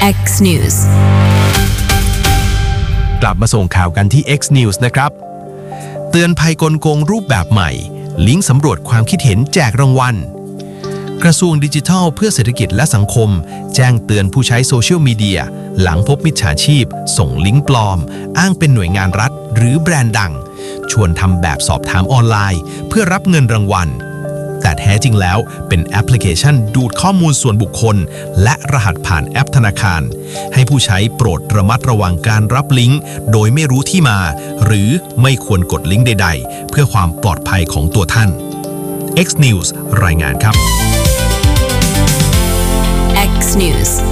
X News กลับมาส่งข่าวกันที่ X News นะครับเตือนภัยกลโกงรูปแบบใหม่ลิงก์สำรวจความคิดเห็นแจกรางวัลกระทรวงดิจิทัลเพื่อเศรษฐกิจและสังคมแจ้งเตือนผู้ใช้โซเชียลมีเดียหลังพบมิจฉาชีพส่งลิงก์ปลอมอ้างเป็นหน่วยงานรัฐหรือแบรนด์ดังชวนทำแบบสอบถามออนไลน์เพื่อรับเงินรางวัลแต่แท้จริงแล้วเป็นแอปพลิเคชันดูดข้อมูลส่วนบุคคลและรหัสผ่านแอปธนาคารให้ผู้ใช้โปรดระมัดระวังการรับลิงก์โดยไม่รู้ที่มาหรือไม่ควรกดลิงก์ใดๆเพื่อความปลอดภัยของตัวท่าน X News รายงานครับ X News